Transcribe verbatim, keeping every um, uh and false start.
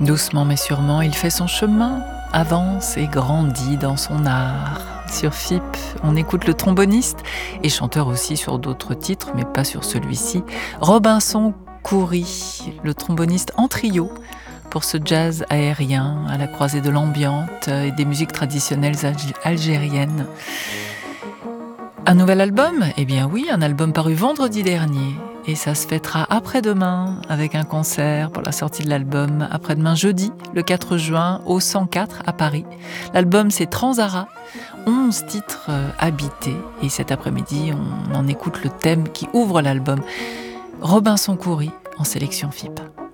Doucement mais sûrement, il fait son chemin, avance et grandit dans son art. Sur F I P, on écoute le tromboniste, et chanteur aussi sur d'autres titres, mais pas sur celui-ci, Robinson Khoury, le tromboniste en trio, pour ce jazz aérien à la croisée de l'ambiante et des musiques traditionnelles algériennes. Un nouvel album ? Eh bien oui, un album paru vendredi dernier. Et ça se fêtera après-demain avec un concert pour la sortie de l'album. Après-demain, jeudi, le quatre juin, au cent quatre à Paris. L'album, c'est Transara, onze titres euh, habités. Et cet après-midi, on en écoute le thème qui ouvre l'album. Robinson Khoury en sélection F I P.